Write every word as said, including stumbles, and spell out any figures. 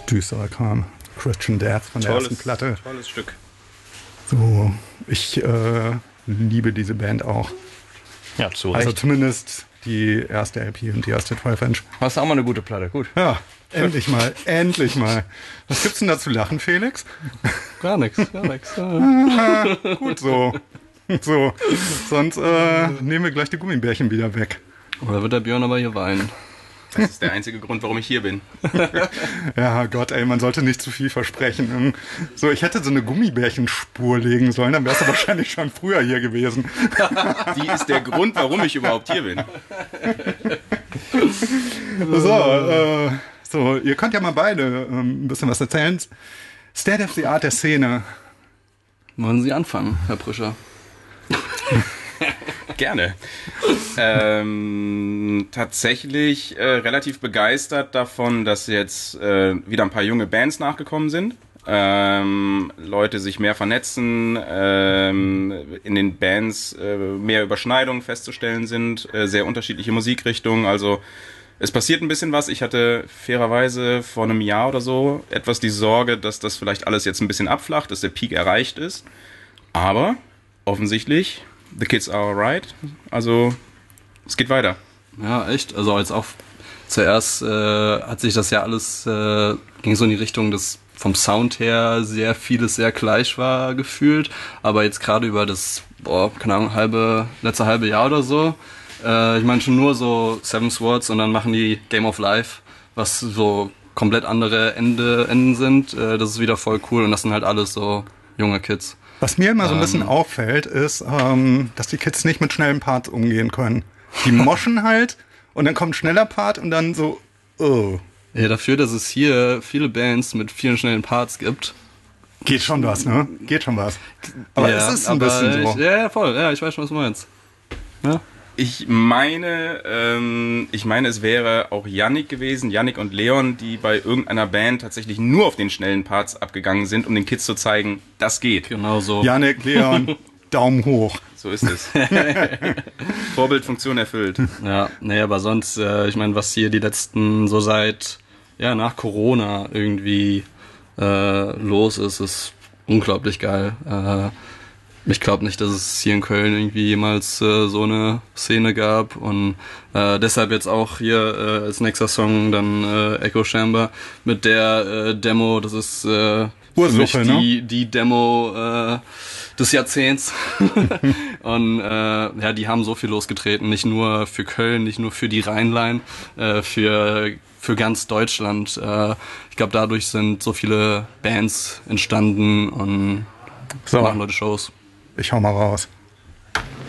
düsterer Kram. Christian Death von der Tolles, ersten Platte. Tolles Stück. So, ich äh, liebe diese Band auch. Ja, zu Also Recht. zumindest die erste L P und die erste zwölf Inch. Hast du auch mal eine gute Platte, gut. Ja, endlich mal, endlich mal. Was gibt's denn da zu lachen, Felix? Gar nichts, gar nichts. Gut so. So, sonst äh, nehmen wir gleich die Gummibärchen wieder weg. Oder wird der Björn aber hier weinen? Das ist der einzige Grund, warum ich hier bin. Ja, Gott, ey, man sollte nicht zu viel versprechen. So, ich hätte so eine Gummibärchenspur legen sollen, dann wärst du wahrscheinlich schon früher hier gewesen. Die ist der Grund, warum ich überhaupt hier bin. So, äh, so, ihr könnt ja mal beide ähm, ein bisschen was erzählen. State of the Art der Szene. Wollen Sie anfangen, Herr Prüscher? Gerne. Ähm, tatsächlich äh, relativ begeistert davon, dass jetzt äh, wieder ein paar junge Bands nachgekommen sind. Ähm, Leute sich mehr vernetzen, ähm, in den Bands äh, mehr Überschneidungen festzustellen sind, äh, sehr unterschiedliche Musikrichtungen. Also es passiert ein bisschen was. Ich hatte fairerweise vor einem Jahr oder so etwas die Sorge, dass das vielleicht alles jetzt ein bisschen abflacht, dass der Peak erreicht ist. Aber offensichtlich, the kids are alright. Also es geht weiter. Ja, echt. Also als auch zuerst äh, hat sich das ja alles, äh, ging so in die Richtung, dass vom Sound her sehr vieles sehr gleich war gefühlt. Aber jetzt gerade über das, boah, keine Ahnung, halbe, letzte halbe Jahr oder so, äh, ich meine schon nur so Seven Swords und dann machen die Game of Life, was so komplett andere Ende, Enden sind. Äh, das ist wieder voll cool und das sind halt alles so junge Kids. Was mir immer so ein Ähm. bisschen auffällt, ist, ähm, dass die Kids nicht mit schnellen Parts umgehen können. Die moschen halt und dann kommt ein schneller Part und dann so, oh. Ja, dafür, dass es hier viele Bands mit vielen schnellen Parts gibt. Geht schon was, ne? Geht schon was. Aber ja, es ist ein aber bisschen so. Ich, ja, ja, voll. Ja, ich weiß schon, was du meinst. Ja. Ich meine, ähm, ich meine, es wäre auch Yannick gewesen, Yannick und Leon, die bei irgendeiner Band tatsächlich nur auf den schnellen Parts abgegangen sind, um den Kids zu zeigen, das geht. Genau so. Janik, Leon, Daumen hoch. So ist es. Vorbildfunktion erfüllt. Ja, nee, aber sonst, äh, ich meine, was hier die letzten, so seit, ja, nach Corona irgendwie äh, los ist, ist unglaublich geil. Äh, ich glaube nicht, dass es hier in Köln irgendwie jemals äh, so eine Szene gab und äh, deshalb jetzt auch hier äh, als nächster Song dann äh, Echo Chamber mit der äh, Demo, das ist äh, für mich Ursuche, die, die Demo äh, des Jahrzehnts. Und äh, ja, die haben so viel losgetreten, nicht nur für Köln, nicht nur für die Rheinline, äh, für für ganz Deutschland. Äh, ich glaube, dadurch sind so viele Bands entstanden und So. machen Leute Shows. Ich hau mal raus.